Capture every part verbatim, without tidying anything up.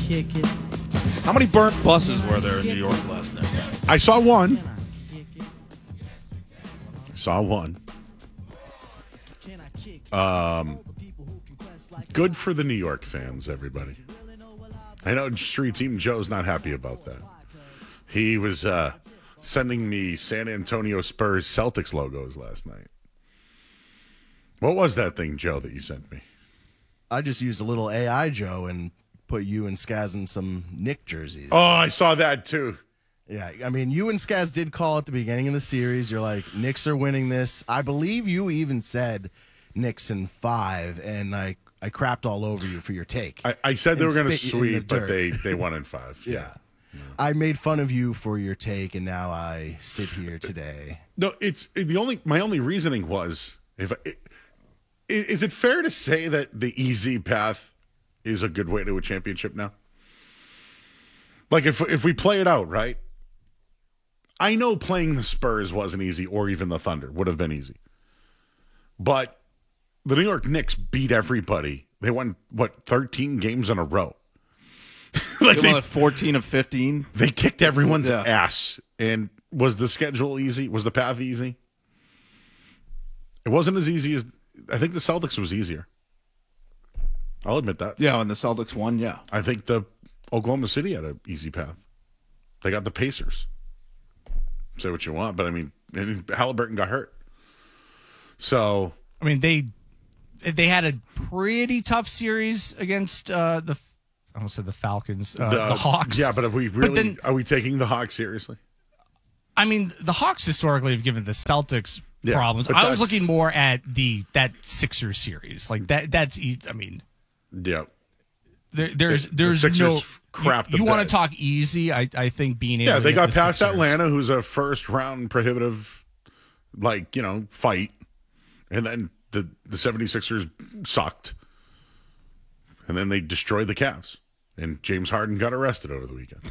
How many burnt buses were there in New York last night? I saw one. Saw one. Um, good for the New York fans, everybody. I know Street Team Joe's not happy about that. He was uh, sending me San Antonio Spurs Celtics logos last night. What was that thing, Joe, that you sent me? I just used a little A I, Joe, and put you and Skaz in some Knick jerseys. Oh, I saw that too. Yeah, I mean, you and Skaz did call at the beginning of the series. You're like, Knicks are winning this. I believe you even said Knicks in five, and I, I crapped all over you for your take. I, I said they were going to spit you in sweep, the but dirt. they, they won in five. Yeah. Yeah. yeah. I made fun of you for your take, and now I sit here today. No, it's the only. My only reasoning was, if I, it, is it fair to say that the easy path is a good way to a championship now? Like if if we play it out, right? I know playing the Spurs wasn't easy, or even the Thunder would have been easy. But the New York Knicks beat everybody. They won, what, thirteen games in a row? like they, like fourteen of fifteen. They kicked everyone's yeah. ass. And was the schedule easy? Was the path easy? It wasn't as easy as... I think the Celtics was easier. I'll admit that. Yeah, and the Celtics won, yeah. I think the Oklahoma City had an easy path. They got the Pacers. Say what you want, but I mean, Halliburton got hurt. So, I mean, they they had a pretty tough series against uh, the I almost said the Falcons, uh, the, the Hawks. Yeah, but are we really then, are we taking the Hawks seriously? I mean, the Hawks historically have given the Celtics yeah, problems. I was looking more at the that Sixers series, like that. That's I mean, yeah. There, there's the, there's the no crap. You, you want to talk easy? I I think being able yeah, to they get got the past Sixers. Atlanta, who's a first round prohibitive, like you know, fight, and then the the 76ers sucked, and then they destroyed the Cavs, and James Harden got arrested over the weekend.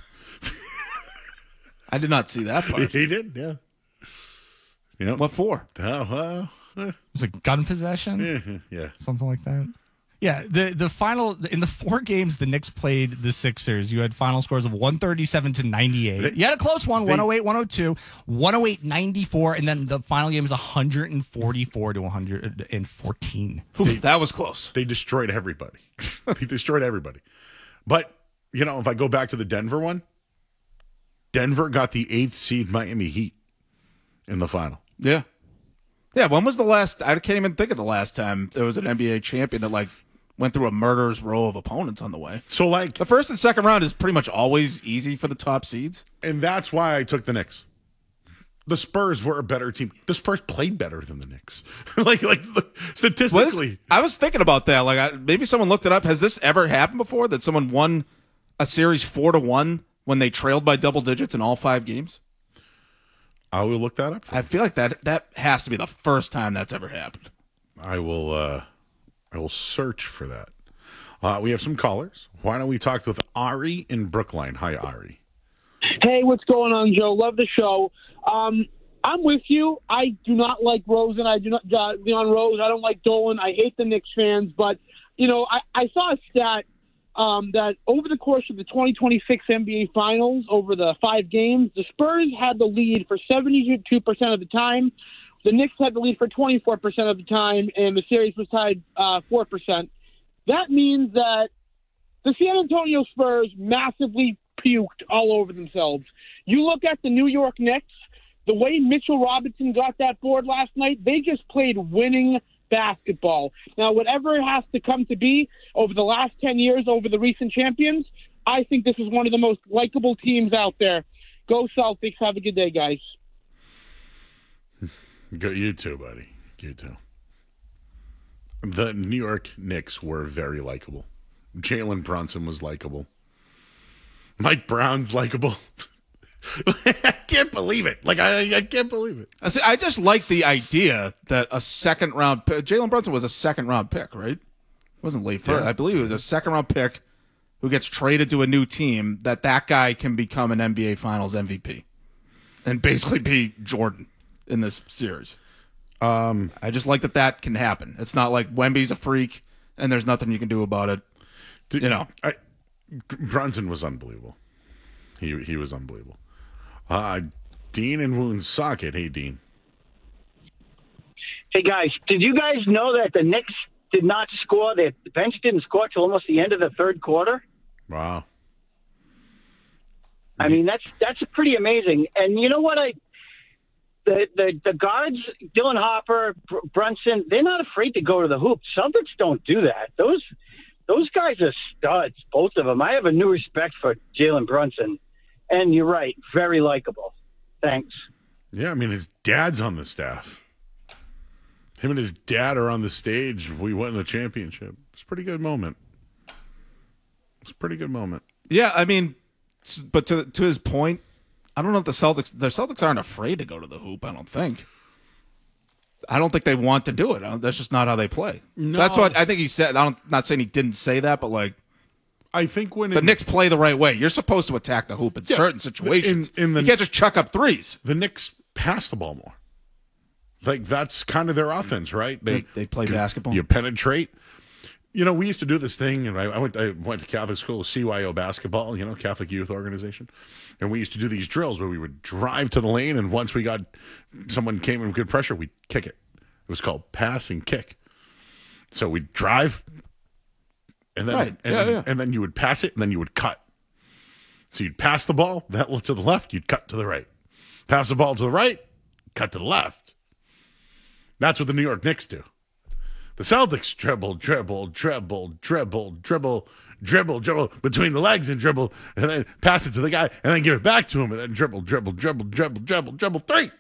I did not see that part. He did, yeah. You know what for? Oh well, eh. Was it gun possession? Yeah, yeah, something like that. Yeah, the the final in the four games the Knicks played the Sixers, you had final scores of one thirty-seven to ninety-eight. You had a close one, one oh eight one oh two, one oh eight ninety-four, and then the final game was one forty-four to one fourteen. They, that was close. They destroyed everybody. They destroyed everybody. But, you know, if I go back to the Denver one, Denver got the eighth seed Miami Heat in the final. Yeah. Yeah, when was the last, I can't even think of the last time there was an N B A champion that, like, went through a murderer's row of opponents on the way. So, like... The first and second round is pretty much always easy for the top seeds. And that's why I took the Knicks. The Spurs were a better team. The Spurs played better than the Knicks. like, like statistically. Was, I was thinking about that. Like, I, maybe someone looked it up. Has this ever happened before, that someone won a series four to one when they trailed by double digits in all five games? I will look that up. I feel like that that has to be the first time that's ever happened. I will uh, I will search for that. Uh, we have some callers. Why don't we talk with Ari in Brookline? Hi, Ari. Hey, what's going on, Joe? Love the show. Um, I'm with you. I do not like Rosen. I do not uh, Leon Rose. I don't like Dolan. I hate the Knicks fans. But, you know, I, I saw a stat um, that over the course of the twenty twenty-six N B A Finals, over the five games, the Spurs had the lead for seventy-two percent of the time. The Knicks had the lead for twenty-four percent of the time, and the series was tied uh, four percent. That means that the San Antonio Spurs massively puked all over themselves. You look at the New York Knicks, the way Mitchell Robinson got that board last night, they just played winning basketball. Now, whatever it has to come to be over the last ten years, over the recent champions, I think this is one of the most likable teams out there. Go Celtics. Have a good day, guys. Go, you too, buddy. You too. The New York Knicks were very likable. Jalen Brunson was likable. Mike Brown's likable. I can't believe it. Like I, I can't believe it. I, see, I just like the idea that a second round pick, Jalen Brunson was a second round pick, right? It wasn't late first. Yeah. I believe it was a second round pick who gets traded to a new team. That that guy can become an N B A Finals M V P and basically be Jordan in this series. Um, I just like that that can happen. It's not like Wemby's a freak and there's nothing you can do about it. Did, you know, I, Brunson was unbelievable. He he was unbelievable. Uh, Dean and Woonsocket. Hey, Dean. Hey, guys, did you guys know that the Knicks did not score? The bench didn't score till almost the end of the third quarter? Wow. I mean, that's that's pretty amazing. And you know what? I the the, the guards, Dylan Harper, Br- Brunson, they're not afraid to go to the hoop. Celtics don't do that. Those those guys are studs, both of them. I have a new respect for Jalen Brunson. And you're right, very likable. Thanks. Yeah, I mean, his dad's on the staff. Him and his dad are on the stage. We won the championship. It's a pretty good moment. It's a pretty good moment. Yeah, I mean, but to to his point, I don't know if the Celtics the Celtics aren't afraid to go to the hoop. I don't think. I don't think they want to do it. I don't- That's just not how they play. No. That's what I think he said. I'm not saying he didn't say that, but like I think when the it, Knicks play the right way, you're supposed to attack the hoop in Yeah, certain situations. in- in the- you can't just chuck up threes. the Knicks pass the ball more. Like, that's kind of their offense, right? They- they play basketball. You penetrate. You know, we used to do this thing, and I, I went I went to Catholic school, C Y O basketball, you know, Catholic Youth Organization. And we used to do these drills where we would drive to the lane, and once we got someone came in with good pressure, we'd kick it. It was called pass and kick. So we'd drive, and then Right. and, Yeah, then, yeah. and then you would pass it, and then you would cut. So you'd pass the ball, that to the left, you'd cut to the right. Pass the ball to the right, cut to the left. That's what the New York Knicks do. The Celtics dribble, dribble, dribble, dribble, dribble, dribble, dribble between the legs and dribble, and then pass it to the guy, and then give it back to him, and then dribble, dribble, dribble, dribble, dribble, dribble, three.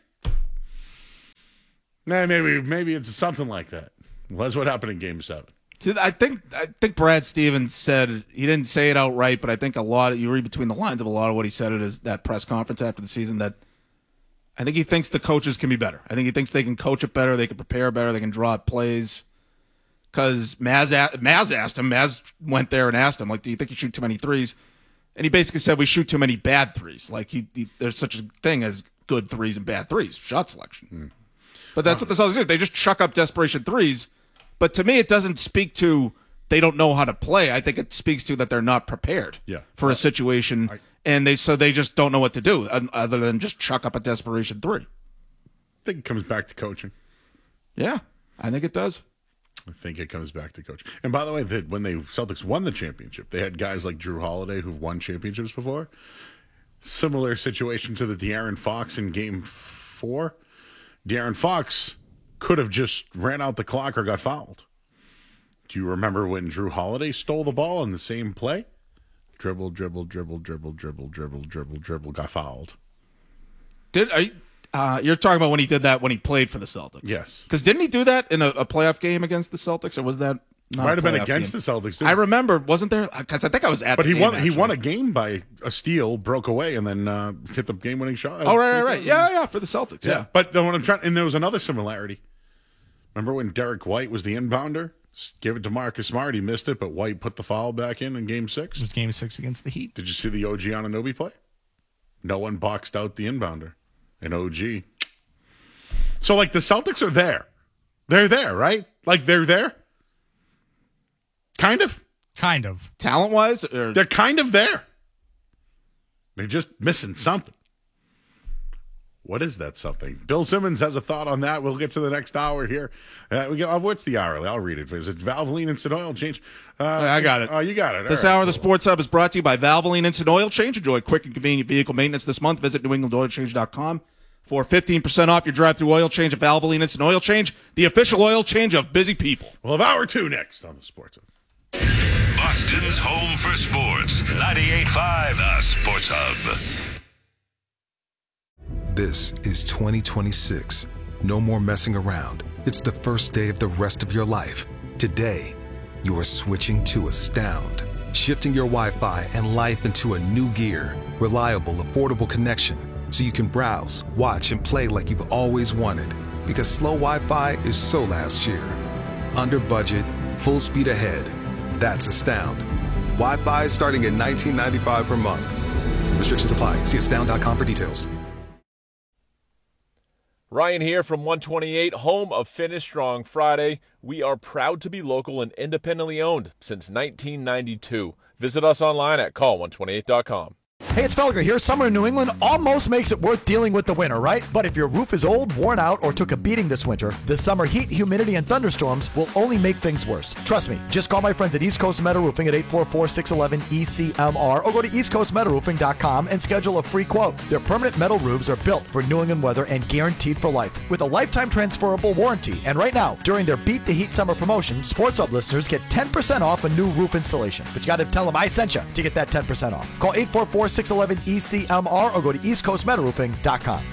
Nah, maybe maybe it's something like that. Well, that's what happened in Game Seven. See, I think I think Brad Stevens said he didn't say it outright, but I think a lot of, you read between the lines of a lot of what he said at his that press conference after the season that I think he thinks the coaches can be better. I think he thinks they can coach it better, they can prepare better, they can draw up plays. Because Maz, a- Maz asked him, Maz went there and asked him, like, do you think you shoot too many threes? And he basically said we shoot too many bad threes. Like he, he there's such a thing as good threes and bad threes, shot selection. Hmm. But that's what the Celtics do. They just chuck up desperation threes. But to me, it doesn't speak to they don't know how to play. I think it speaks to that they're not prepared Yeah. for a situation, I- and they so they just don't know what to do uh, other than just chuck up a desperation three. I think it comes back to coaching. Yeah, I think it does. I think it comes back to coaching. And by the way, the, when the Celtics won the championship, they had guys like Drew Holiday who've won championships before. Similar situation to the De'Aaron Fox in Game Four. De'Aaron Fox could have just ran out the clock or got fouled. Do you remember when Drew Holiday stole the ball in the same play? Dribble, dribble, dribble, dribble, dribble, dribble, dribble, dribble, got fouled. Did are you, uh, you're talking about when he did that when he played for the Celtics? Yes. Because didn't he do that in a, a playoff game against the Celtics, or was that not Might a have been playoff against game? the Celtics. Too. I remember, wasn't there? Because I think I was at. But the he game, won. He actually. won a game by a steal, broke away, and then uh, hit the game-winning shot. Oh right, right, right. Yeah, yeah, for the Celtics. yeah. Yeah. But then when I'm trying, and there was another similarity. Remember when Derek White was the inbounder? S- Gave it to Marcus Smart. He missed it, but White put the foul back in in Game Six. It was game six against the Heat. Did you see the O G Anunoby play? No one boxed out the inbounder, and O G. So like the Celtics are there, they're there, right? Like they're there, kind of. Kind of. Talent wise, or They're kind of there. They're just missing something. What is that something? Bill Simmons has a thought on that. We'll get to the next hour here. Uh, we get, uh, what's the hourly? I'll read it. Is it Valvoline Instant Oil Change? Uh, I got it. Oh, you got it. This All right, hour of the cool. Sports Hub is brought to you by Valvoline Instant Oil Change. Enjoy quick and convenient vehicle maintenance this month. Visit new england oil change dot com for fifteen percent off your drive-through oil change at Valvoline Instant Oil Change, the official oil change of busy people. We'll have hour two next on the Sports Hub. Boston's home for sports. ninety-eight point five The Sports Hub. This is twenty twenty-six. No more messing around. It's the first day of the rest of your life. Today, you are switching to Astound. Shifting your Wi-Fi and life into a new gear. Reliable, affordable connection. So you can browse, watch, and play like you've always wanted. Because slow Wi-Fi is so last year. Under budget, full speed ahead. That's Astound. Wi-Fi starting at nineteen ninety-five per month. Restrictions apply. See astound dot com for details. Ryan here from one twenty-eight, home of Finish Strong Friday. We are proud to be local and independently owned since nineteen ninety-two. Visit us online at call one twenty-eight dot com. Hey, it's Felger here. Summer in New England almost makes it worth dealing with the winter, right? But if your roof is old, worn out, or took a beating this winter, the summer heat, humidity, and thunderstorms will only make things worse. Trust me. Just call my friends at East Coast Metal Roofing at eight four four, six one one, E C M R or go to east coast metal roofing dot com and schedule a free quote. Their permanent metal roofs are built for New England weather and guaranteed for life with a lifetime transferable warranty. And right now, during their Beat the Heat Summer promotion, Sports Hub listeners get ten percent off a new roof installation. But you got to tell them I sent you to get that ten percent off. Call eight four four, six one one, E C M R or go to east coast metal roofing dot com.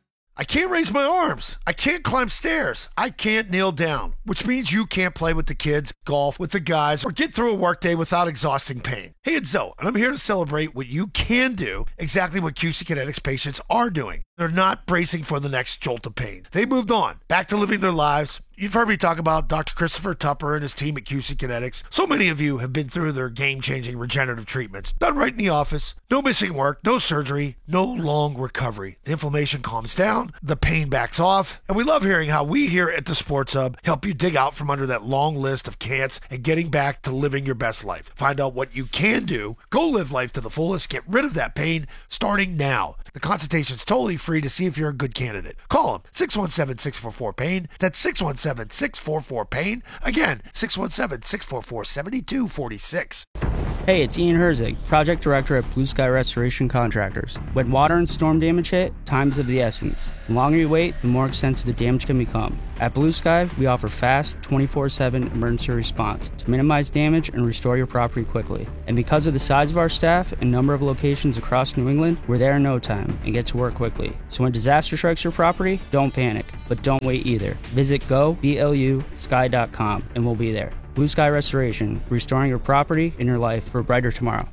I can't raise my arms. I can't climb stairs. I can't kneel down, which means you can't play with the kids, golf with the guys, or get through a workday without exhausting pain. Hey, it's Zoe, and I'm here to celebrate what you can do, exactly what Q C Kinetics patients are doing. They're not bracing for the next jolt of pain. They moved on, back to living their lives. You've heard me talk about Doctor Christopher Tupper and his team at Q C Kinetics. So many of you have been through their game-changing regenerative treatments. Done right in the office. No missing work, no surgery, no long recovery. The inflammation calms down, the pain backs off, and we love hearing how we here at the Sports Hub help you dig out from under that long list of can'ts and getting back to living your best life. Find out what you can do. Go live life to the fullest. Get rid of that pain starting now. The consultation's totally free to see if you're a good candidate. Call them, six one seven, six four four, pain. That's six one seven, six four four, pain. Again, six one seven, six four four, seven two four six. Hey, it's Ian Herzig, Project Director at Blue Sky Restoration Contractors. When water and storm damage hit, time's of the essence. The longer you wait, the more extensive the damage can become. At Blue Sky, we offer fast, twenty-four seven emergency response to minimize damage and restore your property quickly. And because of the size of our staff and number of locations across New England, we're there in no time and get to work quickly. So when disaster strikes your property, don't panic, but don't wait either. Visit go blu sky dot com and we'll be there. Blue Sky Restoration, restoring your property and your life for a brighter tomorrow.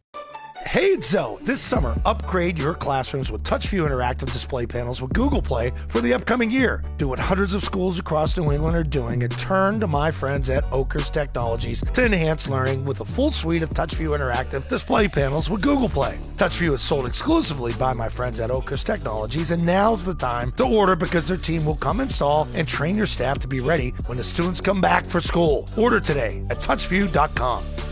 Hey, it's Zoe. This summer, upgrade your classrooms with TouchView interactive display panels with Google Play for the upcoming year. Do what hundreds of schools across New England are doing and turn to my friends at Oakers Technologies to enhance learning with a full suite of TouchView interactive display panels with Google Play. TouchView is sold exclusively by my friends at Oakers Technologies, and now's the time to order because their team will come install and train your staff to be ready when the students come back for school. Order today at touch view dot com.